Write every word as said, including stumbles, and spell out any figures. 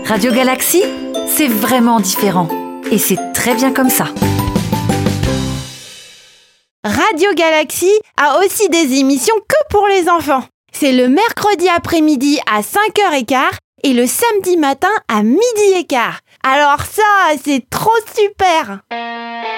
Radio Galaxy, c'est vraiment différent. Et c'est très bien comme ça. Radio Galaxy a aussi des émissions que pour les enfants. C'est le mercredi après-midi à cinq heures quinze et le samedi matin à midi et quart. Alors ça, c'est trop super!